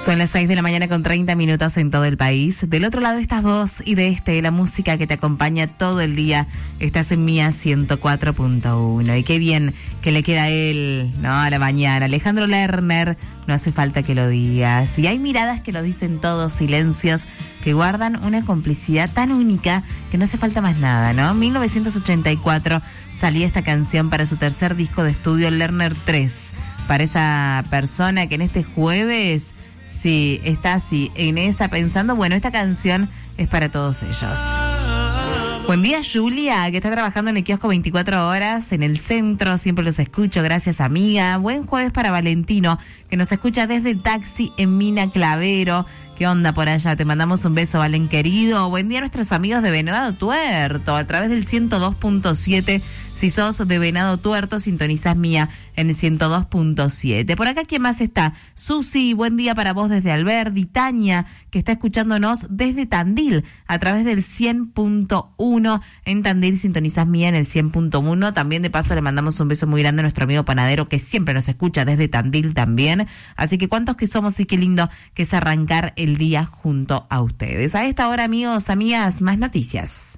Son las 6 de la mañana con 30 minutos en todo el país. Del otro lado estás vos y de este, la música que te acompaña todo el día. Estás en Mía 104.1. Y qué bien que le queda a él, ¿no? A la mañana. Alejandro Lerner, no hace falta que lo digas. Y hay miradas que lo dicen todos, silencios que guardan una complicidad tan única que no hace falta más nada, ¿no? 1984 salía esta canción para su tercer disco de estudio, Lerner 3. Para esa persona que en este jueves... sí, está así, en esa pensando, bueno, esta canción es para todos ellos. Buen día, Julia, que está trabajando en el kiosco 24 horas en el centro, siempre los escucho, gracias amiga. Buen jueves para Valentino, que nos escucha desde el taxi en Mina Clavero. ¿Qué onda por allá? Te mandamos un beso, Valen querido. Buen día a nuestros amigos de Venado Tuerto, a través del 102.7. Si sos de Venado Tuerto, sintonizás Mía en el 102.7. Por acá, ¿quién más está? Susi, buen día para vos desde Alberdi. Tania, que está escuchándonos desde Tandil, a través del 100.1. En Tandil sintonizás Mía en el 100.1. También, de paso, le mandamos un beso muy grande a nuestro amigo panadero, que siempre nos escucha desde Tandil también. Así que cuántos que somos y qué lindo que es arrancar el día junto a ustedes. A esta hora, amigos, amigas, más noticias.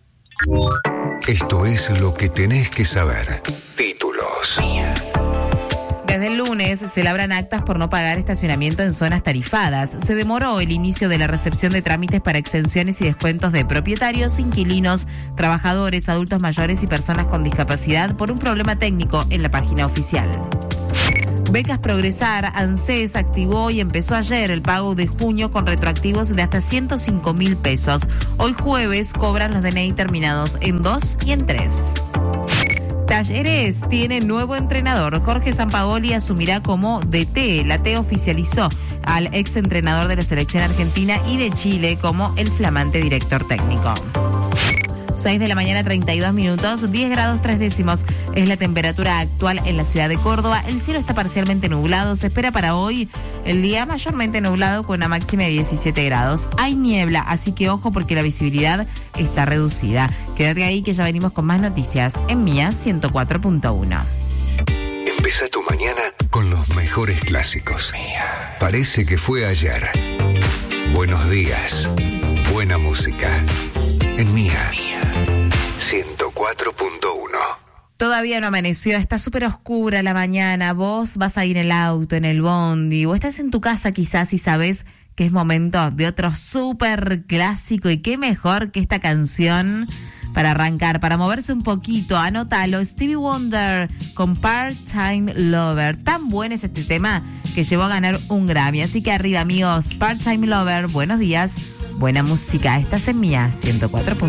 Esto es lo que tenés que saber. Títulos. Desde el lunes se labran actas por no pagar estacionamiento en zonas tarifadas. Se demoró el inicio de la recepción de trámites para exenciones y descuentos de propietarios, inquilinos, trabajadores, adultos mayores y personas con discapacidad por un problema técnico en la página oficial. Becas Progresar, ANSES activó y empezó ayer el pago de junio con retroactivos de hasta 105.000 pesos. Hoy jueves cobran los DNI terminados en 2 y en 3. Talleres tiene nuevo entrenador. Jorge Sampaoli asumirá como DT. La T oficializó al ex entrenador de la selección argentina y de Chile como el flamante director técnico. 6 de la mañana, 32 minutos, 10 grados 3 décimos es la temperatura actual en la ciudad de Córdoba. El cielo está parcialmente nublado. Se espera para hoy el día mayormente nublado con una máxima de 17 grados. Hay niebla, así que ojo porque la visibilidad está reducida. Quédate ahí que ya venimos con más noticias en Mía 104.1. Empieza tu mañana con los mejores clásicos. Parece que fue ayer. Buenos días. Buena música. En Mía 104.1. Todavía no amaneció, está súper oscura la mañana. Vos vas a ir en el auto, en el bondi, o estás en tu casa quizás y sabés que es momento de otro súper clásico. Y qué mejor que esta canción para arrancar, para moverse un poquito. Anótalo, Stevie Wonder con Part-Time Lover. Tan bueno es este tema que llevó a ganar un Grammy. Así que arriba, amigos, Part-Time Lover, buenos días, buena música. Estás en Mía 104.